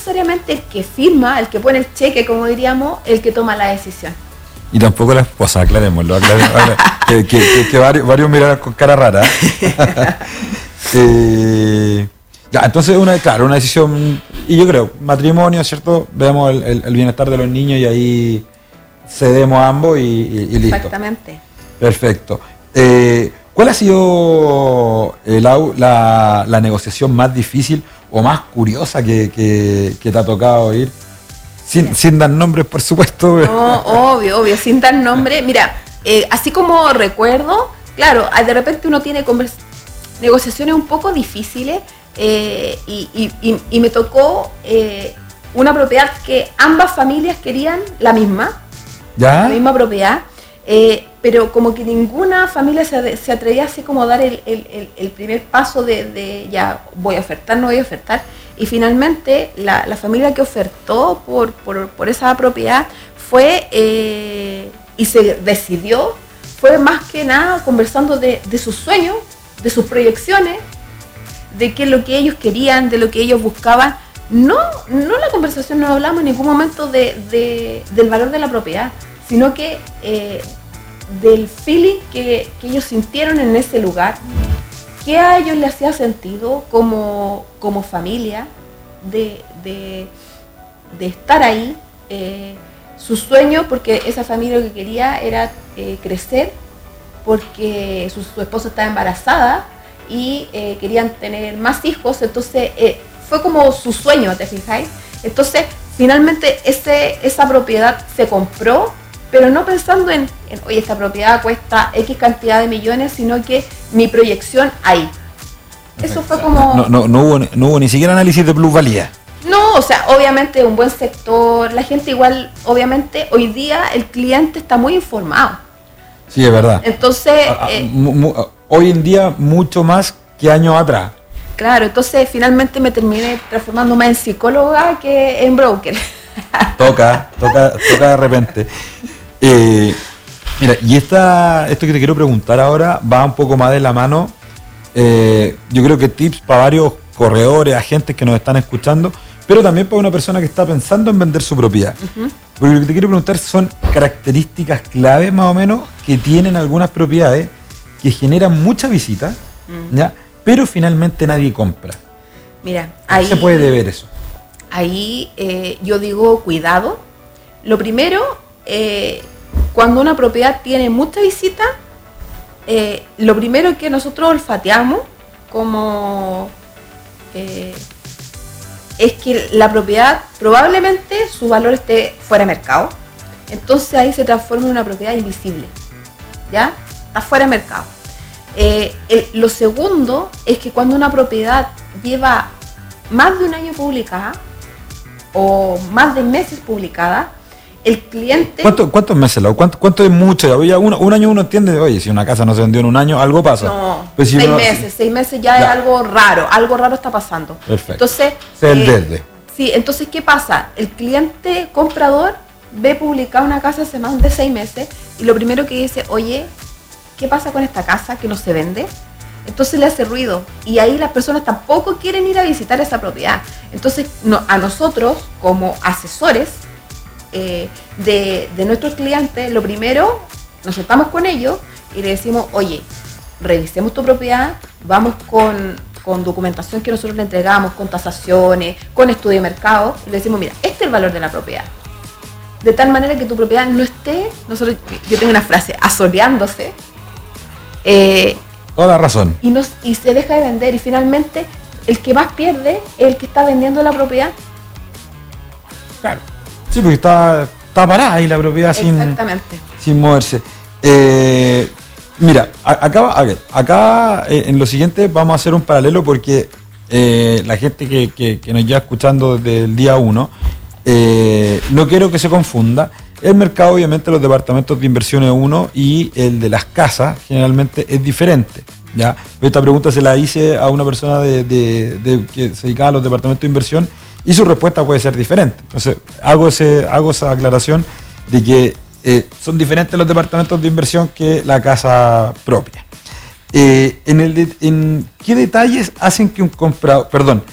necesariamente el que firma, el que pone el cheque, como diríamos, el que toma la decisión. Y tampoco la esposa, aclarémoslo. Que varios miran con cara rara. Ya, entonces una decisión, y yo creo, matrimonio, ¿cierto? Vemos el bienestar de los niños y ahí cedemos a ambos y listo. Exactamente. Perfecto. ¿Cuál ha sido la negociación más difícil o más curiosa que te ha tocado oír? Sin dar nombres, por supuesto. No, obvio, sin dar nombre. Mira, así como recuerdo, claro, de repente uno tiene negociaciones un poco difíciles y me tocó una propiedad que ambas familias querían la misma. ¿Ya? La misma propiedad, pero como que ninguna familia se atrevía así como a dar el primer paso de ya voy a ofertar, no voy a ofertar. Y finalmente la familia que ofertó por esa propiedad fue y se decidió, fue más que nada conversando de sus sueños, de sus proyecciones, de qué es lo que ellos querían, de lo que ellos buscaban. No la conversación, no hablamos en ningún momento del valor de la propiedad, sino que del feeling que ellos sintieron en ese lugar, que a ellos les hacía sentido como familia de estar ahí, su sueño, porque esa familia lo que quería era crecer, porque su esposa estaba embarazada y querían tener más hijos, entonces fue como su sueño, ¿te fijáis? Entonces finalmente esa propiedad se compró, pero no pensando en oye, esta propiedad cuesta X cantidad de millones, sino que mi proyección ahí. Eso fue como... No hubo ni siquiera análisis de plusvalía. No, o sea, obviamente un buen sector, la gente igual, obviamente, hoy día el cliente está muy informado. Sí, es verdad. Entonces... hoy en día mucho más que años atrás. Claro, entonces finalmente me terminé transformando más en psicóloga que en broker. Toca de repente. Mira, y esto que te quiero preguntar ahora va un poco más de la mano. Yo creo que tips para varios corredores, agentes que nos están escuchando, pero también para una persona que está pensando en vender su propiedad. Uh-huh. Porque lo que te quiero preguntar son características claves más o menos que tienen algunas propiedades que generan mucha visita, ¿ya? Pero finalmente nadie compra. Mira, ahí se puede ver eso. Ahí yo digo cuidado. Lo primero, cuando una propiedad tiene mucha visita, lo primero que nosotros olfateamos como es que la propiedad probablemente su valor esté fuera de mercado. Entonces ahí se transforma en una propiedad invisible, ¿ya? Está fuera de mercado. Lo segundo es que cuando una propiedad lleva más de un año publicada o más de meses publicada, el cliente... ¿Cuántos meses? ¿Cuánto es mucho? Ya un año uno entiende, oye, si una casa no se vendió en un año, algo pasa. No, pues si 6 meses ya es algo raro está pasando. Perfecto. Entonces, sí, entonces, ¿qué pasa? El cliente comprador ve publicada una casa hace más de 6 meses y lo primero que dice, oye, ¿qué pasa con esta casa que no se vende? Entonces le hace ruido y ahí las personas tampoco quieren ir a visitar esa propiedad. Entonces a nosotros como asesores de nuestros clientes, lo primero, nos sentamos con ellos y le decimos, oye, revisemos tu propiedad, vamos con documentación que nosotros le entregamos, con tasaciones, con estudio de mercado, y le decimos, mira, este es el valor de la propiedad. De tal manera que tu propiedad no esté, yo tengo una frase, asoleándose, toda la razón. Y se deja de vender y finalmente el que más pierde es el que está vendiendo la propiedad. Claro. Sí, porque está parada ahí la propiedad sin moverse. Mira, acá en lo siguiente vamos a hacer un paralelo porque la gente que nos lleva escuchando desde el día 1, no quiero que se confunda. El mercado, obviamente, los departamentos de inversión es uno y el de las casas generalmente es diferente, ¿ya? Esta pregunta se la hice a una persona que se dedicaba a los departamentos de inversión y su respuesta puede ser diferente. Entonces, hago esa aclaración de que son diferentes los departamentos de inversión que la casa propia. ¿En qué detalles hacen que un comprador,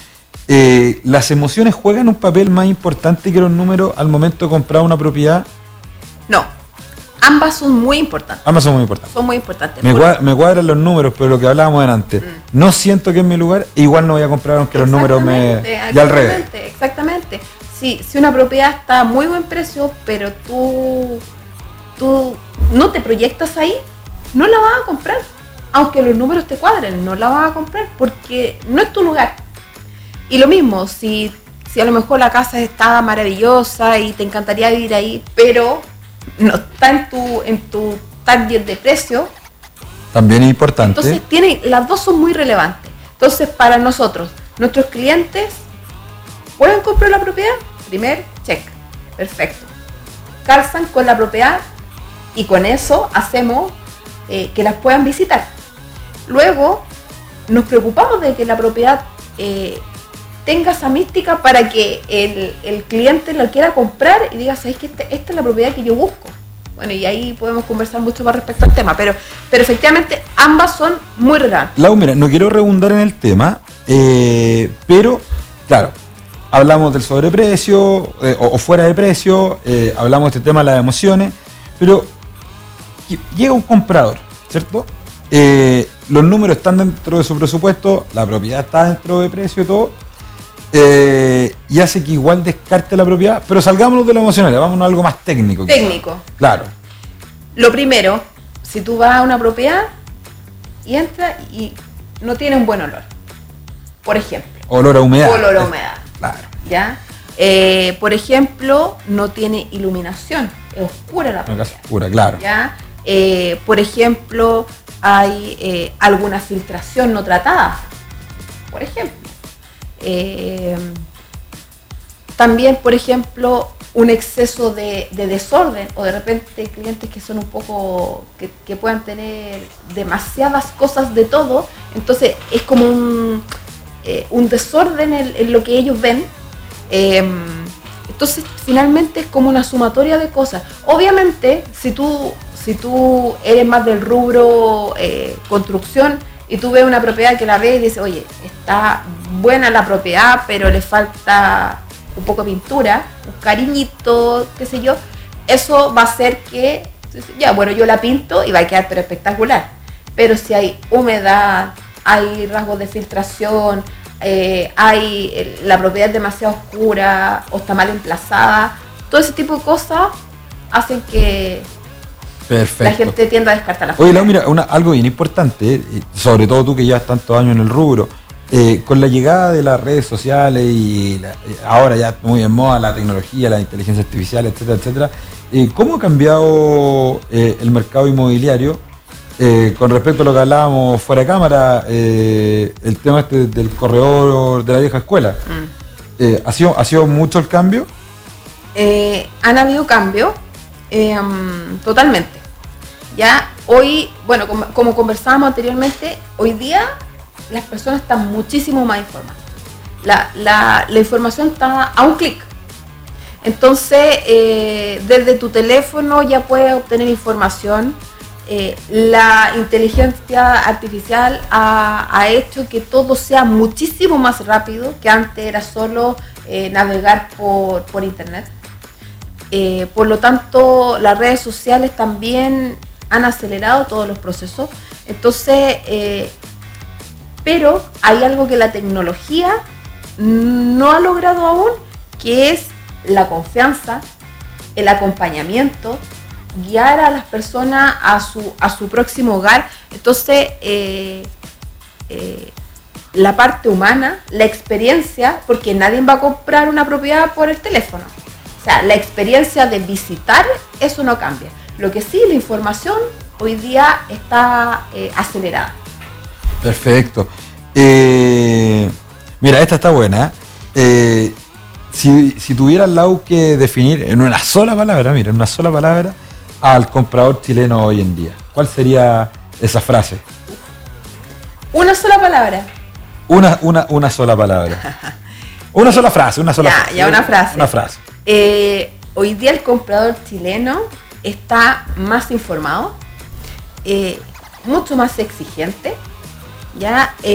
¿las emociones juegan un papel más importante que los números al momento de comprar una propiedad? No, ambas son muy importantes. Ambas son muy importantes. Son muy importantes. Me cuadran los números, pero lo que hablábamos antes, no siento que es mi lugar, igual no voy a comprar aunque los números me... Y al revés. Exactamente. Si una propiedad está a muy buen precio, pero tú no te proyectas ahí, no la vas a comprar. Aunque los números te cuadren, no la vas a comprar porque no es tu lugar. Y lo mismo, si a lo mejor la casa está maravillosa y te encantaría vivir ahí, pero no está en tu target de precio, también es importante. Entonces las dos son muy relevantes. Entonces para nosotros, nuestros clientes, ¿pueden comprar la propiedad? Primer check, perfecto. Calzan con la propiedad y con eso hacemos que las puedan visitar. Luego nos preocupamos de que la propiedad tenga esa mística para que el cliente la quiera comprar y diga, ¿sabes qué? Esta es la propiedad que yo busco. Bueno, y ahí podemos conversar mucho más respecto al tema, pero efectivamente ambas son muy relevantes. Lau, mira, no quiero redundar en el tema, pero, claro, hablamos del sobreprecio o fuera de precio, hablamos de este tema de las emociones, pero llega un comprador, ¿cierto? Los números están dentro de su presupuesto, la propiedad está dentro de precio y todo, y hace que igual descarte la propiedad, pero salgámonos de lo emocional, vámonos a algo más técnico. Técnico. Claro. Lo primero, si tú vas a una propiedad y entras y no tiene un buen olor, por ejemplo. Olor a humedad. Olor a humedad. Claro. ¿Ya? Por ejemplo, no tiene iluminación, es oscura la propiedad. Es oscura, claro. ¿Ya? Por ejemplo, hay alguna filtración no tratada, por ejemplo. También, por ejemplo, un exceso de desorden, o de repente clientes que son un poco, que puedan tener demasiadas cosas de todo, entonces es como un desorden en lo que ellos ven. Entonces finalmente es como una sumatoria de cosas. Obviamente si tú eres más del rubro construcción y tú ves una propiedad que la ves y dices, oye, está buena la propiedad, pero le falta un poco de pintura, un cariñito, qué sé yo, eso va a hacer que, ya, bueno, yo la pinto y va a quedar pero espectacular. Pero si hay humedad, hay rasgos de filtración, la propiedad es demasiado oscura o está mal emplazada, todo ese tipo de cosas hacen que perfecto. La gente tiende a descartar las Oye, Lau, mira, algo bien importante, sobre todo tú que llevas tantos años en el rubro, con la llegada de las redes sociales y ahora ya muy en moda la tecnología, la inteligencia artificial, etcétera, etcétera, ¿cómo ha cambiado el mercado inmobiliario con respecto a lo que hablábamos fuera de cámara, el tema del corredor de la vieja escuela? ¿Ha sido mucho el cambio? Han habido cambios, totalmente. Ya hoy, bueno, como conversábamos anteriormente, hoy día las personas están muchísimo más informadas. La información está a un clic. Entonces, desde tu teléfono ya puedes obtener información. La inteligencia artificial ha hecho que todo sea muchísimo más rápido, que antes era solo navegar por internet. Por lo tanto, las redes sociales también han acelerado todos los procesos. Entonces, pero hay algo que la tecnología no ha logrado aún, que es la confianza, el acompañamiento, guiar a las personas a su próximo hogar. Entonces, la parte humana, la experiencia, porque nadie va a comprar una propiedad por el teléfono. O sea, la experiencia de visitar, eso no cambia. Lo que sí, la información hoy día está acelerada. Perfecto. Mira, esta está buena. Si tuviera Lau que definir en una sola palabra, al comprador chileno hoy en día, ¿cuál sería esa frase? Una sola palabra. Una sola palabra. Una sola frase. Una frase. Hoy día el comprador chileno está más informado, mucho más exigente, ya